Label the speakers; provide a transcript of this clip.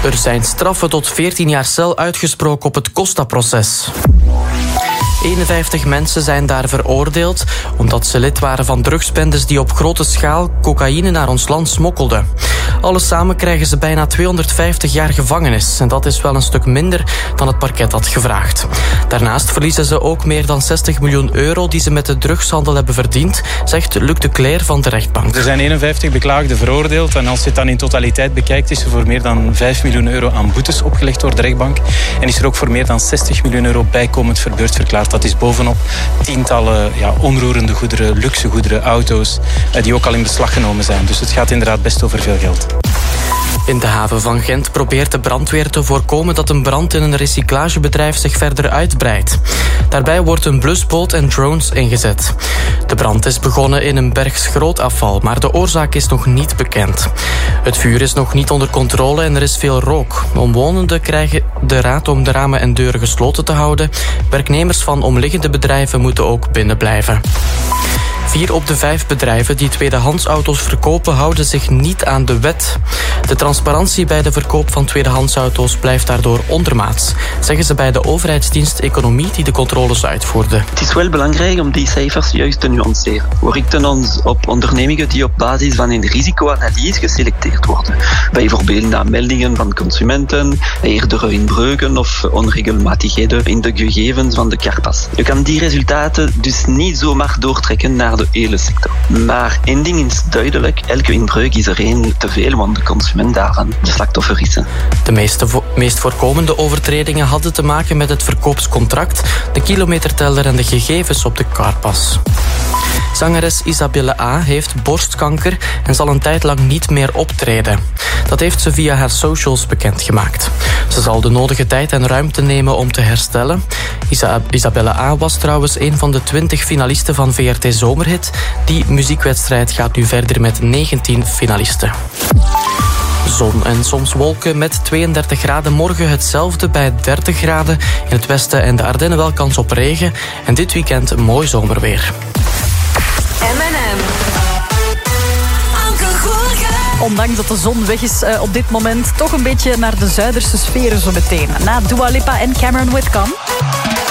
Speaker 1: Er zijn straffen tot 14 jaar cel uitgesproken op het Costa-proces. 51 mensen zijn daar veroordeeld omdat ze lid waren van drugsbendes die op grote schaal cocaïne naar ons land smokkelden. Alles samen krijgen ze bijna 250 jaar gevangenis en dat is wel een stuk minder dan het parket had gevraagd. Daarnaast verliezen ze ook meer dan 60 miljoen euro die ze met de drugshandel hebben verdiend, zegt Luc de Cler van de rechtbank.
Speaker 2: Er zijn 51 beklaagden veroordeeld en als je het dan in totaliteit bekijkt is er voor meer dan 5 miljoen euro aan boetes opgelegd door de rechtbank en is er ook voor meer dan 60 miljoen euro bijkomend verbeurd verklaard. Dat is bovenop tientallen onroerende goederen, luxe goederen, auto's die ook al in beslag genomen zijn. Dus het gaat inderdaad best over veel geld.
Speaker 1: In de haven van Gent probeert de brandweer te voorkomen dat een brand in een recyclagebedrijf zich verder uitbreidt. Daarbij wordt een blusboot en drones ingezet. De brand is begonnen in een berg schrootafval, maar de oorzaak is nog niet bekend. Het vuur is nog niet onder controle en er is veel rook. Omwonenden krijgen de raad om de ramen en deuren gesloten te houden. Werknemers van omliggende bedrijven moeten ook binnen blijven. 4 op de 5 bedrijven die tweedehandsauto's verkopen houden zich niet aan de wet. De transparantie bij de verkoop van tweedehandsauto's blijft daardoor ondermaats, zeggen ze bij de overheidsdienst Economie die de controles uitvoerde.
Speaker 3: Het is wel belangrijk om die cijfers juist te nuanceren. We richten ons op ondernemingen die op basis van een risicoanalyse geselecteerd worden. Bijvoorbeeld na meldingen van consumenten, eerdere inbreuken of onregelmatigheden in de gegevens van de carpas. Je kan die resultaten dus niet zomaar doortrekken naar de hele sector. Maar één ding is duidelijk, elke inbreuk is er één te veel, want de consument daarvan de slachtoffer is.
Speaker 1: De meest voorkomende overtredingen hadden te maken met het verkoopscontract, de kilometerteller en de gegevens op de carpas. Zangeres Isabelle A. heeft borstkanker en zal een tijd lang niet meer optreden. Dat heeft ze via haar socials bekendgemaakt. Ze zal de nodige tijd en ruimte nemen om te herstellen. Isabelle A. was trouwens een van de 20 finalisten van VRT Zomerhit. Die muziekwedstrijd gaat nu verder met 19 finalisten. Zon en soms wolken met 32 graden. Morgen hetzelfde bij 30 graden. In het westen en de Ardennen wel kans op regen. En dit weekend mooi zomerweer.
Speaker 4: M&M. Anke Goorgen.
Speaker 5: Ondanks dat de zon weg is op dit moment, toch een beetje naar de zuiderse sferen zo meteen. Na Dua Lipa en Cameron Whitcomb.